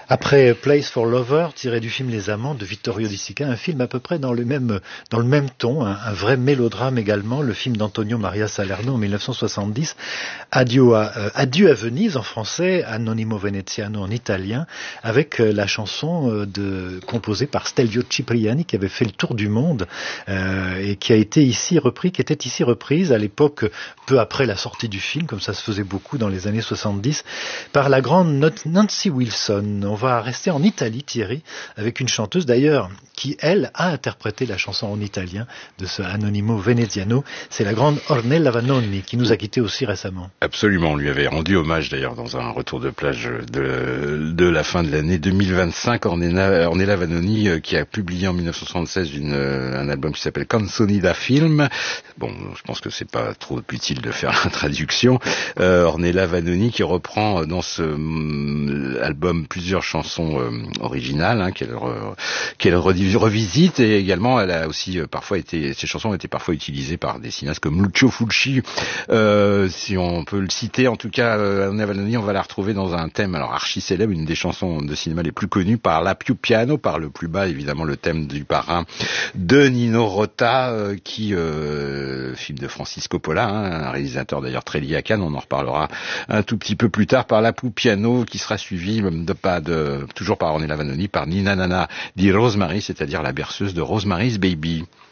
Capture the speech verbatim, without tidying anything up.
Après Place for Lover, tiré du film Les Amants de Vittorio De Sica, un film à peu près dans le même, dans le même ton, un, un vrai mélodrame également, le film d'Antonio Maria Salerno en mille neuf cent soixante-dix, Adieu à, euh, Adieu à Venise en français, Anonimo Veneziano en italien, avec euh, la chanson euh, de, composée par Stelvio Cipriani qui avait fait le tour du monde euh, et qui a été ici repris, qui était ici reprise à l'époque, peu après la sortie du film, comme ça se faisait beaucoup dans les années soixante-dix, par la grande Nancy Wilson. On va rester en Italie, Thierry, avec une chanteuse d'ailleurs qui, elle, a interprété la chanson en italien de ce Anonimo Veneziano. C'est la grande Ornella Vanoni qui nous a quittés aussi récemment. Absolument, on lui avait rendu hommage d'ailleurs dans un retour de plage de, de la fin de l'année deux mille vingt-cinq. Ornella, Ornella Vanoni qui a publié en mille neuf cent soixante-seize une, un album qui s'appelle Canzoni da Film. Bon, je pense que c'est pas trop utile de faire la traduction. Euh, Ornella Vanoni qui reprend dans ce euh, album plusieurs chansons euh, originales hein, qu'elle, re, qu'elle revisite, et également elle a aussi euh, parfois été, ces chansons ont été parfois utilisées par des cinéastes comme Lucio Fulci, euh, si on peut le citer. En tout cas, euh, Ornella Vanoni, on va la retrouver dans un thème alors archi célèbre, une des chansons de cinéma les plus connues, par la più piano, par le plus bas évidemment, le thème du Parrain de Nino Rota, euh, qui euh, film de Francis Coppola, hein, un réalisateur d'ailleurs très lié à Cannes, on en reparlera un tout petit peu plus tard, par la più piano, qui sera suivi de pas de toujours par Ornella Vanoni, par Nina Nana di Rosemary, c'est-à-dire la berceuse de Rosemary's Baby.